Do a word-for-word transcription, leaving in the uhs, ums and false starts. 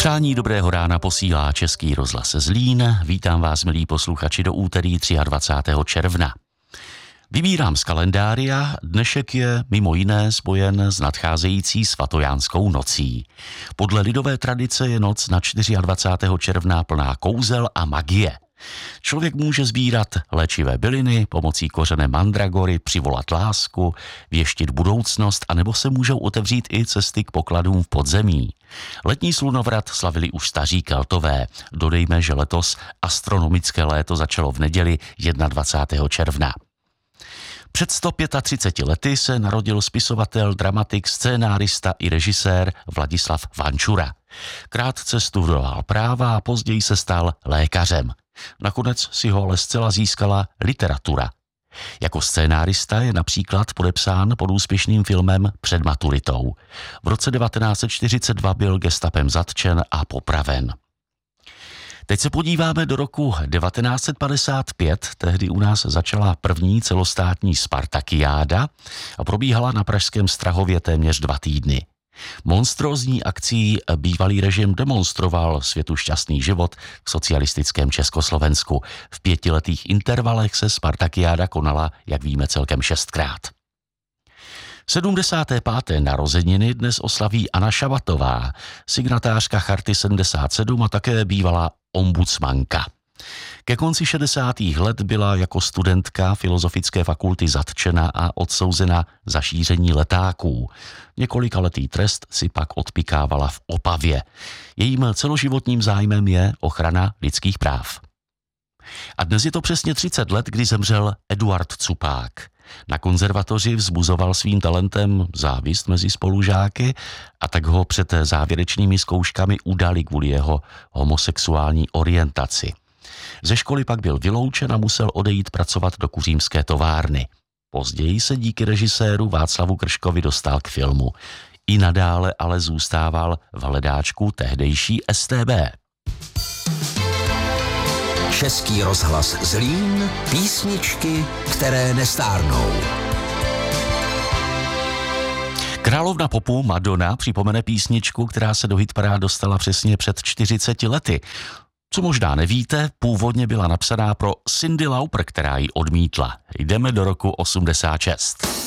Přání dobrého rána posílá Český rozhlas Zlín. Vítám vás, milí posluchači, do úterý dvacátého třetího června. Vybírám z kalendária, dnešek je mimo jiné spojen s nadcházející svatojánskou nocí. Podle lidové tradice je noc na dvacátého čtvrtého června plná kouzel a magie. Člověk může sbírat léčivé byliny, pomocí kořene mandragory přivolat lásku, věštit budoucnost, anebo se můžou otevřít i cesty k pokladům v podzemí. Letní slunovrat slavili už staří Keltové. Dodejme, že letos astronomické léto začalo v neděli dvacátého prvního června. Před sto třiceti pěti lety se narodil spisovatel, dramatik, scénárista i režisér Vladislav Vančura. Krátce studoval práva a později se stal lékařem. Nakonec si ho ale zcela získala literatura. Jako scénárista je například podepsán pod úspěšným filmem Před maturitou. V roce devatenáct set čtyřicet dva byl gestapem zatčen a popraven. Teď se podíváme do roku devatenáct set padesát pět, tehdy u nás začala první celostátní Spartakiáda a probíhala na pražském Strahově téměř dva týdny. Monstrózní akcí bývalý režim demonstroval světu šťastný život v socialistickém Československu. V pětiletých intervalech se Spartakiáda konala, jak víme, celkem šestkrát. sedmdesáté páté narozeniny dnes oslaví Anna Šabatová, signatářka Charty sedmdesát sedm a také bývalá ombudsmanka. Ke konci šedesátých let byla jako studentka Filozofické fakulty zatčena a odsouzena za šíření letáků. Několikaletý trest si pak odpikávala v Opavě. Jejím celoživotním zájmem je ochrana lidských práv. A dnes je to přesně třicet let, kdy zemřel Eduard Cupák. Na konzervatoři vzbuzoval svým talentem závist mezi spolužáky a tak ho před závěrečnými zkouškami udali kvůli jeho homosexuální orientaci. Ze školy pak byl vyloučen a musel odejít pracovat do kuřímské továrny. Později se díky režiséru Václavu Krškovi dostal k filmu. I nadále ale zůstával v hledáčku tehdejší es té bé. Český rozhlas Zlín, písničky, které nestárnou. Královna popu Madonna připomene písničku, která se do hitparád dostala přesně před čtyřiceti lety. Co možná nevíte, původně byla napsaná pro Cyndi Lauper, která ji odmítla. Jdeme do roku osmdesát šest.